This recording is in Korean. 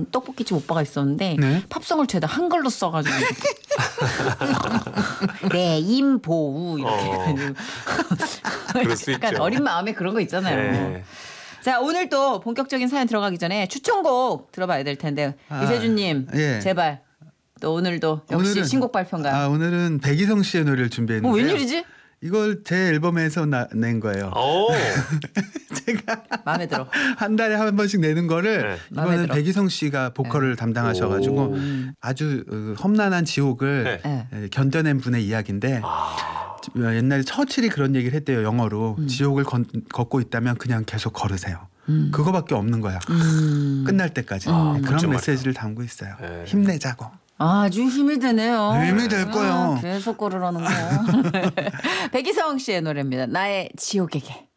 떡볶이집 오빠가 있었는데 네. 팝송을 죄다 한글로 써가지고 네 임보우 이렇게 해가지고 그럴 수 약간 있죠. 어린 마음에 그런 거 있잖아요. 네. 자 오늘 또 본격적인 사연 들어가기 전에 추천곡 들어봐야 될 텐데 이세준님 예. 제발 또 오늘도 역시 신곡 발표인가요? 오늘은 백이성 씨의 노래를 준비했는데요. 웬일이지? 이걸 제 앨범에서 낸 거예요. 오. 제가 마음에 들어. 한 달에 한 번씩 내는 거를 네. 마음에 이번엔 들어. 백이성 씨가 보컬을 담당하셔가지고 오. 아주 험난한 지옥을 네. 견뎌낸 분의 이야기인데 옛날에 처칠이 그런 얘기를 했대요. 영어로 지옥을 걷고 있다면 그냥 계속 걸으세요. 그거밖에 없는 거야. 끝날 때까지. 그런 그렇죠, 메시지를 담고 있어요. 네. 힘내자고. 아주 힘이 되네요. 힘이 될 거예요. 계속 걸으라는 거. 백이성 씨의 노래입니다. 나의 지옥에게.